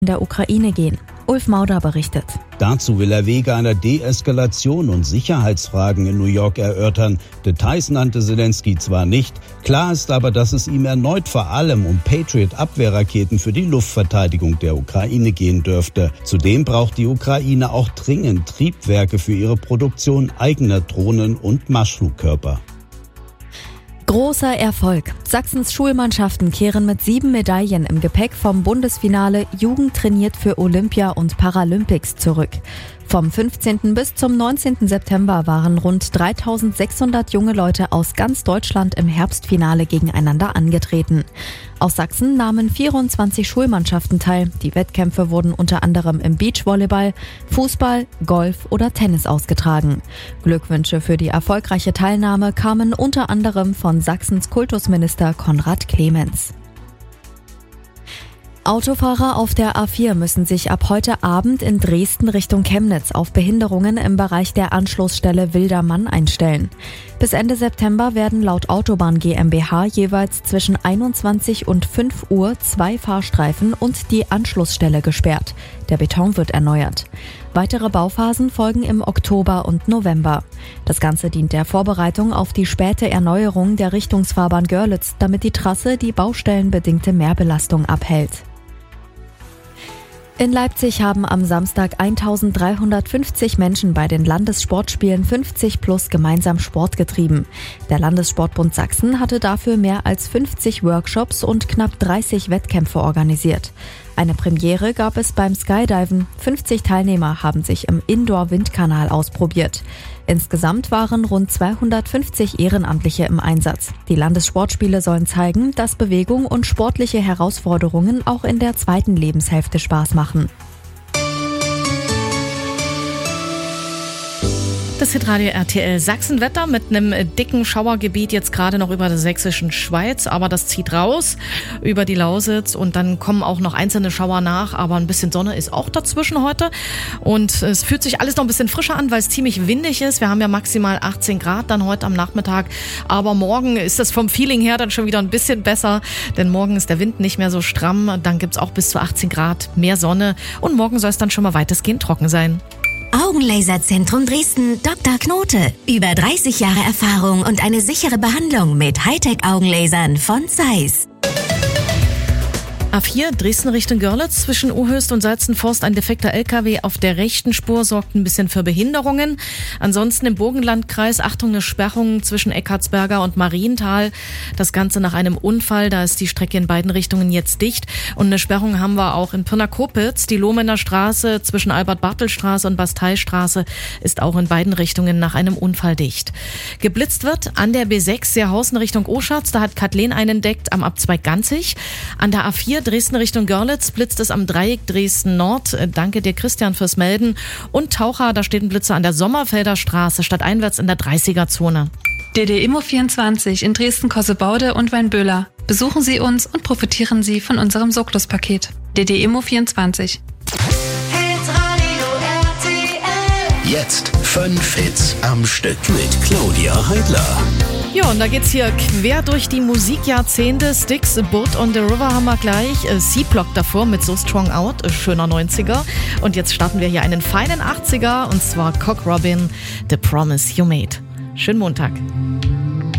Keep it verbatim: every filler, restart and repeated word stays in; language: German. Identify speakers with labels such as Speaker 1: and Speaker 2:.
Speaker 1: in der Ukraine gehen. Ulf Mauder berichtet.
Speaker 2: Dazu will er Wege einer Deeskalation und Sicherheitsfragen in New York erörtern. Details nannte Zelensky zwar nicht, klar ist aber, dass es ihm erneut vor allem um Patriot-Abwehrraketen für die Luftverteidigung der Ukraine gehen dürfte. Zudem braucht die Ukraine auch dringend Triebwerke für ihre Produktion eigener Drohnen und Marschflugkörper.
Speaker 1: Großer Erfolg. Sachsens Schulmannschaften kehren mit sieben Medaillen im Gepäck vom Bundesfinale Jugend trainiert für Olympia und Paralympics zurück. Vom fünfzehnten bis zum neunzehnten September waren rund dreitausendsechshundert junge Leute aus ganz Deutschland im Herbstfinale gegeneinander angetreten. Aus Sachsen nahmen vierundzwanzig Schulmannschaften teil. Die Wettkämpfe wurden unter anderem im Beachvolleyball, Fußball, Golf oder Tennis ausgetragen. Glückwünsche für die erfolgreiche Teilnahme kamen unter anderem von Sachsens Kultusminister Konrad Clemens. Autofahrer auf der A vier müssen sich ab heute Abend in Dresden Richtung Chemnitz auf Behinderungen im Bereich der Anschlussstelle Wildermann einstellen. Bis Ende September werden laut Autobahn GmbH jeweils zwischen einundzwanzig und fünf Uhr zwei Fahrstreifen und die Anschlussstelle gesperrt. Der Beton wird erneuert. Weitere Bauphasen folgen im Oktober und November. Das Ganze dient der Vorbereitung auf die späte Erneuerung der Richtungsfahrbahn Görlitz, damit die Trasse die baustellenbedingte Mehrbelastung abhält. In Leipzig haben am Samstag eintausenddreihundertfünfzig Menschen bei den Landessportspielen fünfzig plus gemeinsam Sport getrieben. Der Landessportbund Sachsen hatte dafür mehr als fünfzig Workshops und knapp dreißig Wettkämpfe organisiert. Eine Premiere gab es beim Skydiven. fünfzig Teilnehmer haben sich im Indoor-Windkanal ausprobiert. Insgesamt waren rund zweihundertfünfzig Ehrenamtliche im Einsatz. Die Landessportspiele sollen zeigen, dass Bewegung und sportliche Herausforderungen auch in der zweiten Lebenshälfte Spaß machen.
Speaker 3: Das Hitradio R T L Sachsenwetter mit einem dicken Schauergebiet jetzt gerade noch über der sächsischen Schweiz, aber das zieht raus über die Lausitz und dann kommen auch noch einzelne Schauer nach, aber ein bisschen Sonne ist auch dazwischen heute und es fühlt sich alles noch ein bisschen frischer an, weil es ziemlich windig ist. Wir haben ja maximal achtzehn Grad dann heute am Nachmittag, aber morgen ist das vom Feeling her dann schon wieder ein bisschen besser, denn morgen ist der Wind nicht mehr so stramm, dann gibt's auch bis zu achtzehn Grad mehr Sonne und morgen soll es dann schon mal weitestgehend trocken sein.
Speaker 4: Augenlaserzentrum Dresden, Doktor Knote. Über dreißig Jahre Erfahrung und eine sichere Behandlung mit Hightech-Augenlasern von Zeiss.
Speaker 3: A vier, Dresden Richtung Görlitz, zwischen Uhöst und Salzenforst ein defekter L K W auf der rechten Spur sorgt ein bisschen für Behinderungen. Ansonsten im Burgenlandkreis, Achtung, eine Sperrung zwischen Eckartsberger und Marienthal. Das Ganze nach einem Unfall, da ist die Strecke in beiden Richtungen jetzt dicht. Und eine Sperrung haben wir auch in Pirna-Kopitz. Die Lohmener Straße zwischen Albert-Bartel-Straße und Basteistraße ist auch in beiden Richtungen nach einem Unfall dicht. Geblitzt wird an der B sechs Seerhausen Richtung Oschatz, da hat Kathleen einen entdeckt, am Abzweig Ganzig. An der A vier Dresden Richtung Görlitz blitzt es am Dreieck Dresden Nord. Danke dir, Christian, fürs Melden. Und Taucher, da steht ein Blitzer an der Sommerfelder Straße, stadteinwärts in der dreißiger-Zone.
Speaker 5: D D Immo vierundzwanzig in Dresden-Kossebaude und Weinböhler. Besuchen Sie uns und profitieren Sie von unserem Socklus-Paket. D D Immo vierundzwanzig.
Speaker 6: Jetzt fünf Hits am Stück mit Claudia Heidler.
Speaker 3: Ja, und da geht's hier quer durch die Musikjahrzehnte. Styx, Boat on the River haben wir gleich. C-Block davor mit So Strong Out, schöner neunziger. Und jetzt starten wir hier einen feinen achtziger und zwar Cock Robin, The Promise You Made. Schönen Montag.